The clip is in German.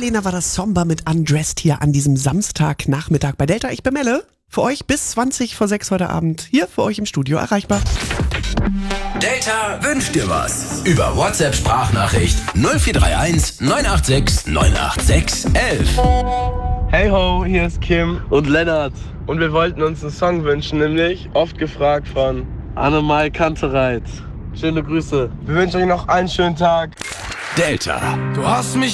Elena war das Somber mit Undressed hier an diesem Samstagnachmittag bei Delta. Ich bin Melle. Für euch bis 20 vor 6 heute Abend hier für euch im Studio erreichbar. Delta wünscht dir was. Über WhatsApp-Sprachnachricht 0431 986 986 11. Hey ho, hier ist Kim und Lennart. Und wir wollten uns einen Song wünschen, nämlich Oft gefragt von Annemai Kantereit. Schöne Grüße. Wir wünschen euch noch einen schönen Tag. Delta. Du hast mich